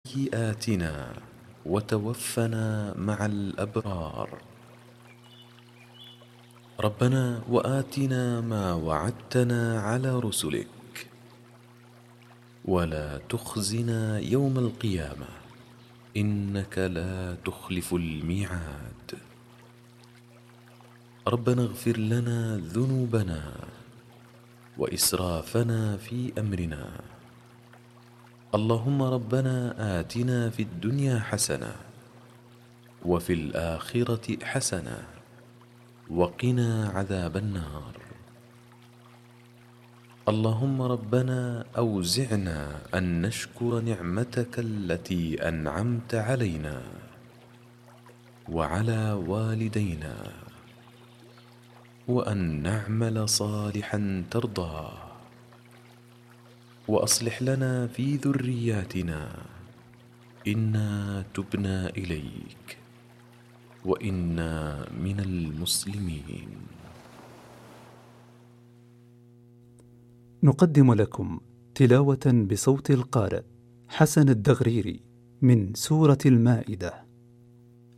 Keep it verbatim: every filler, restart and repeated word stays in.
سيئاتنا وتوفنا مع الأبرار. ربنا وآتنا ما وعدتنا على رسلك ولا تخزنا يوم القيامة إنك لا تخلف الميعاد. ربنا اغفر لنا ذنوبنا وإسرافنا في أمرنا. اللهم ربنا آتنا في الدنيا حسنة وفي الآخرة حسنة وقنا عذاب النار. اللهم ربنا أوزعنا أن نشكر نعمتك التي أنعمت علينا وعلى والدينا وأن نعمل صالحا ترضاه وأصلح لنا في ذرياتنا إنا تبنا إليك وإنا من المسلمين. نقدم لكم تلاوة بصوت القارئ حسن الدغريري من سورة المائدة.